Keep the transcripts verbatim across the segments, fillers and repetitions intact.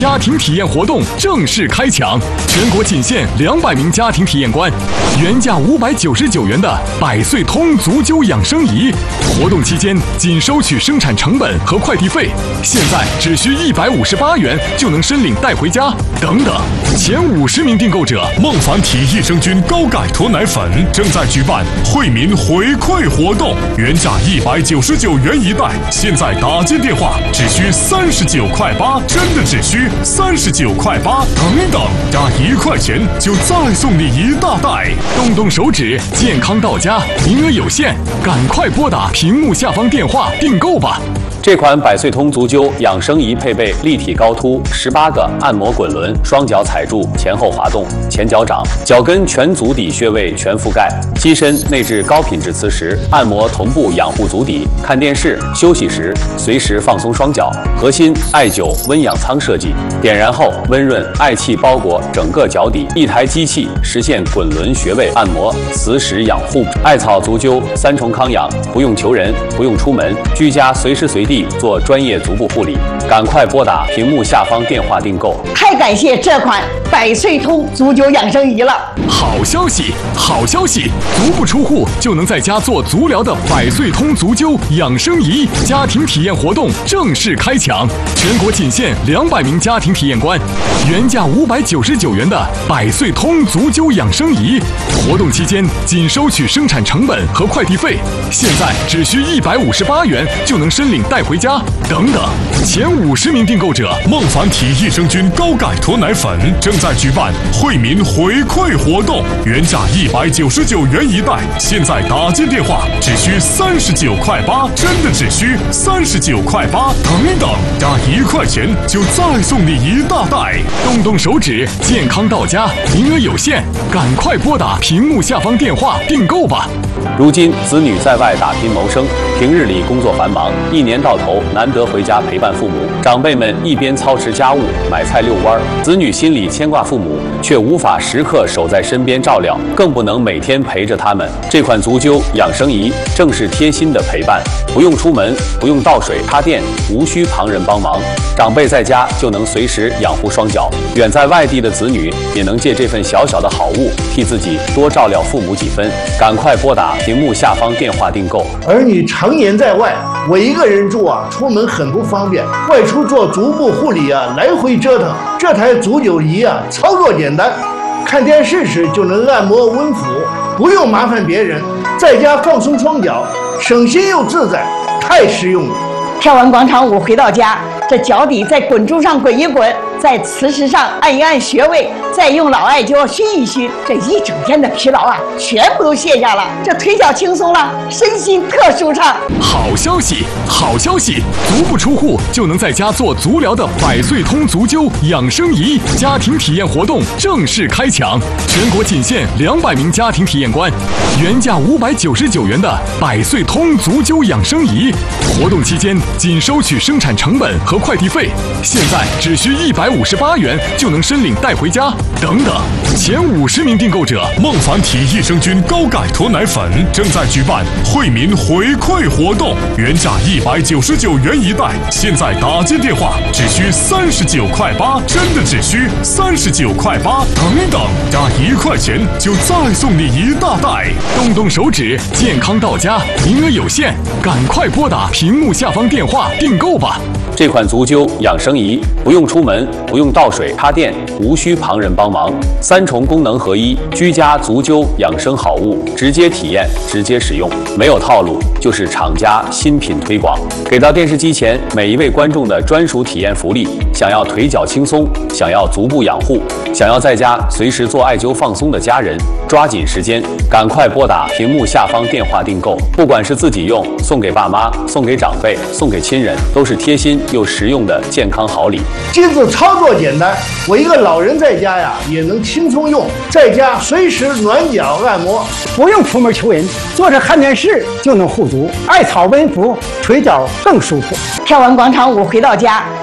家庭体验活动正式开抢，全国仅限两百名家庭体验官，原价五百九十九元的百岁通足灸养生仪，活动期间仅收取生产成本和快递费，现在只需一百五十八元就能申领带回家。等等，前五十名订购者， 孟凡体益生菌高钙脱奶粉正在举办惠民回馈活动，原价一百九十九元一袋，现在打进电话只需三十九块八，真的只需三十九块八，等等，加一块钱就再送你一大袋。 动动手指，健康到家，名额有限，赶快拨打屏幕下方电话订购吧。 这款百岁通足灸养生仪配备立体高凸十八个按摩滚轮，双脚踩住，前后滑动，前脚掌，脚跟全足底穴位全覆盖，机身内置高品质磁石，按摩臀部养护足底，看电视、休息时随时放松双脚。核心艾灸温养舱设计，点燃后温润，艾气包裹整个脚底，一台机器实现滚轮穴位按摩、磁石养护。艾草足灸三重康养，不用求人，不用出门，居家随时随地做专业足部护理，赶快拨打屏幕下方电话订购。 太感谢这款百岁通足灸养生仪了！ 好消息，好消息！足不出户就能在家做足疗的百岁通足灸养生仪家庭体验活动正式开抢，全国仅限两百名家庭体验官，原价五百九十九元的百岁通足灸养生仪，活动期间仅收取生产成本和快递费，现在只需一百五十八元就能申领带回家。等等，前五十名订购者， 孟凡体益生菌高钙脱奶粉正在举办惠民回馈活动，原价一百九十九元一袋，现在打进电话只需三十九块八，真的只需三十九块八，等等，加一块钱就再送你一大袋。 动动手指，健康到家，名额有限，赶快拨打屏幕下方电话订购吧。 如今子女在外打拼谋生，平日里工作繁忙，一年到头难得回家陪伴父母，长辈们一边操持家务、买菜遛弯，子女心里牵挂父母，却无法时刻守在身边照料，更不能每天陪着他们。这款足灸养生仪正是贴心的陪伴，不用出门，不用倒水插电，无需旁人帮忙，长辈在家就能随时养护双脚，远在外地的子女也能借这份小小的好物，替自己多照料父母几分。赶快拨打屏幕下方电话订购。 儿女常年在外，我一个人住啊，出门很不方便，外出做足部护理啊，来回折腾。这台足灸仪啊，操作简单，看电视时就能按摩温敷，不用麻烦别人，在家放松双脚，省心又自在，太实用了。 跳完广场舞回到家，这脚底在滚珠上滚一滚，在磁石上按一按穴位，再用老艾灸熏一熏，这一整天的疲劳啊，全部都卸下了，这腿脚轻松了，身心特舒畅。 好消息，好消息！足不出户就能在家做足疗的百岁通足灸养生仪家庭体验活动正式开抢，全国仅限两百名家庭体验官，原价五百九十九元的百岁通足灸养生仪，活动期间仅收取生产成本和快递费，现在只需一百五十八元就能申领带回家。等等，前五十名订购者， 孟凡体益生菌高钙脱奶粉正在举办惠民回馈活动，原价一百九十九元一袋，现在打进电话只需三十九块八，真的只需三十九块八，等等，加一块钱就再送你一大袋。 动动手指，健康到家，名额有限，赶快拨打屏幕下方电话订购吧。 这款足灸养生仪不用出门，不用倒水插电，无需旁人帮忙，三重功能合一，居家足灸养生好物，直接体验，直接使用，没有套路，就是厂家新品推广。给到电视机前每一位观众的专属体验福利：想要腿脚轻松，想要足部养护，想要在家随时做艾灸放松的家人，抓紧时间，赶快拨打屏幕下方电话订购。不管是自己用，送给爸妈，送给长辈，送给亲人，都是贴心又实用的健康好礼。 机子操作简单，我一个老人在家呀也能轻松用，在家随时暖脚按摩， 不用出门求人，坐着看电视就能护足，艾草温敷，腿脚更舒服。 跳完广场舞回到家，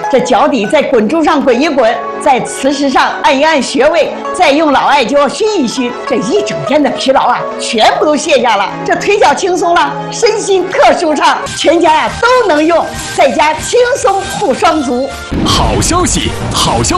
这脚底在滚珠上滚一滚，在磁石上按一按穴位，再用老艾灸熏一熏，这一整天的疲劳啊，全部都卸下了。这腿脚轻松了，身心特舒畅，全家啊都能用，在家轻松护双足。 好消息，好消息。